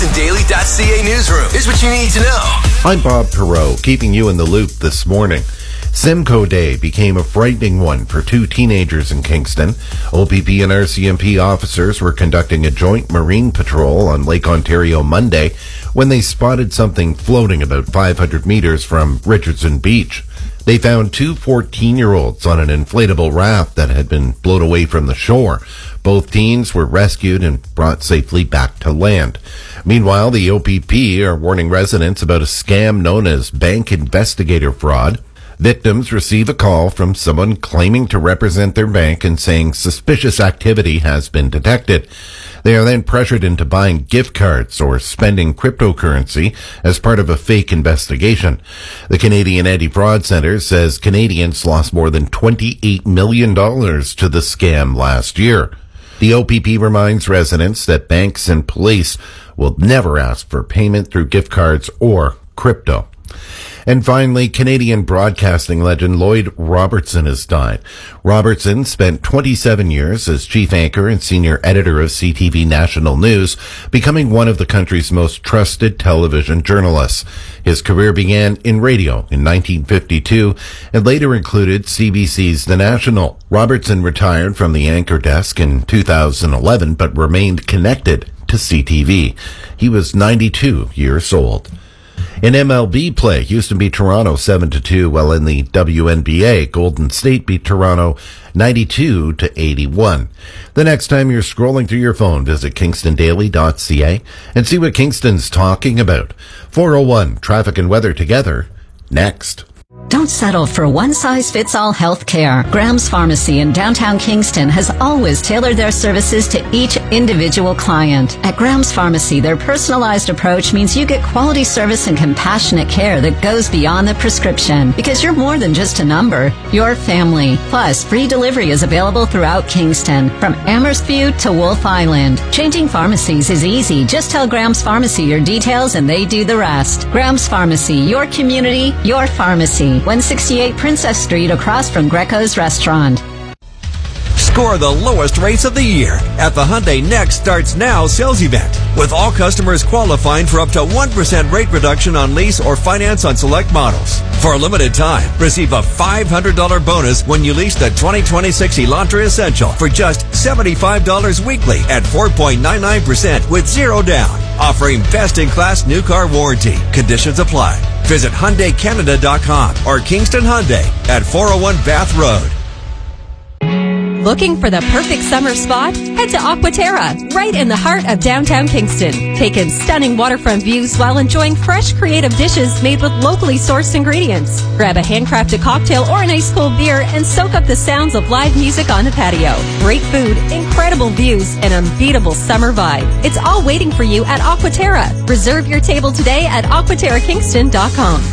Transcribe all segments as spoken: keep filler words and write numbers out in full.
Kingston Daily dot C A newsroom. Here's what you need to know. I'm Bob Perot, keeping you in the loop this morning. Simcoe Day became a frightening one for two teenagers in Kingston. O P P and R C M P officers were conducting a joint marine patrol on Lake Ontario Monday when they spotted something floating about five hundred meters from Richardson Beach. They found two fourteen-year-olds on an inflatable raft that had been blown away from the shore. Both teens were rescued and brought safely back to land. Meanwhile, the O P P are warning residents about a scam known as bank investigator fraud. Victims receive a call from someone claiming to represent their bank and saying suspicious activity has been detected. They are then pressured into buying gift cards or spending cryptocurrency as part of a fake investigation. The Canadian Anti-Fraud Centre says Canadians lost more than twenty-eight million dollars to the scam last year. The O P P reminds residents that banks and police will never ask for payment through gift cards or crypto. And finally, Canadian broadcasting legend Lloyd Robertson has died. Robertson spent twenty-seven years as chief anchor and senior editor of C T V National News, becoming one of the country's most trusted television journalists. His career began in radio in nineteen fifty-two and later included C B C's The National. Robertson retired from the anchor desk in two thousand eleven but remained connected to C T V. He was ninety-two years old. In M L B play, Houston beat Toronto seven to two, while in the W N B A, Golden State beat Toronto ninety-two to eighty-one. The next time you're scrolling through your phone, visit Kingston Daily dot C A and see what Kingston's talking about. four oh one, traffic and weather together, next. Don't settle for one-size-fits-all health care. Graham's Pharmacy in downtown Kingston has always tailored their services to each individual client. At Graham's Pharmacy, their personalized approach means you get quality service and compassionate care that goes beyond the prescription. Because you're more than just a number, you're family. Plus, free delivery is available throughout Kingston, from Amherst View to Wolf Island. Changing pharmacies is easy. Just tell Graham's Pharmacy your details and they do the rest. Graham's Pharmacy, your community, your pharmacy. one sixty-eight Princess Street across from Greco's Restaurant. Score the lowest rates of the year at the Hyundai Next Starts Now sales event, with all customers qualifying for up to one percent rate reduction on lease or finance on select models. For a limited time, receive a five hundred dollars bonus when you lease the twenty twenty-six Elantra Essential for just seventy-five dollars weekly at four point nine nine percent with zero down. Offering best-in-class new car warranty. Conditions apply. Visit Hyundai Canada dot com or Kingston Hyundai at four oh one Bath Road. Looking for the perfect summer spot? Head to Aquaterra, right in the heart of downtown Kingston. Take in stunning waterfront views while enjoying fresh, creative dishes made with locally sourced ingredients. Grab a handcrafted cocktail or an ice-cold beer and soak up the sounds of live music on the patio. Great food, incredible views, and unbeatable summer vibe. It's all waiting for you at Aquaterra. Reserve your table today at aquaterra kingston dot com.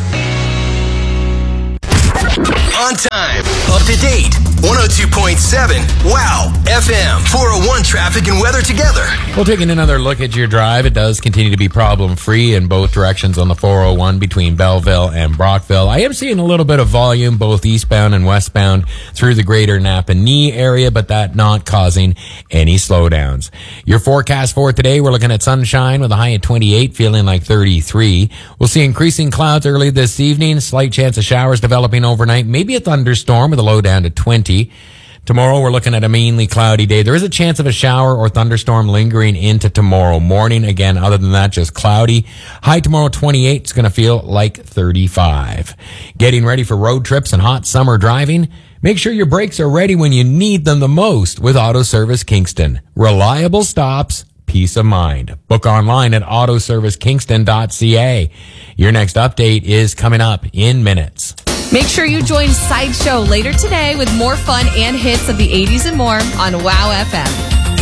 On time, up to date, one oh two point seven, wow, F M, four oh one traffic and weather together. Well, taking another look at your drive, it does continue to be problem-free in both directions on the four oh one between Belleville and Brockville. I am seeing a little bit of volume both eastbound and westbound through the greater Napanee area, but that not causing any slowdowns. Your forecast for today, we're looking at sunshine with a high at twenty-eight, feeling like thirty-three. We'll see increasing clouds early this evening, slight chance of showers developing overnight, maybe a thunderstorm with a low down to twenty. Tomorrow, we're looking at a mainly cloudy day. There is a chance of a shower or thunderstorm lingering into tomorrow morning. Again, other than that, just cloudy. High tomorrow, twenty-eight. It's going to feel like thirty-five. Getting ready for road trips and hot summer driving? Make sure your brakes are ready when you need them the most with Auto Service Kingston. Reliable stops, peace of mind. Book online at auto service kingston dot c a. Your next update is coming up in minutes. Make sure you join Sideshow later today with more fun and hits of the eighties and more on WOW F M.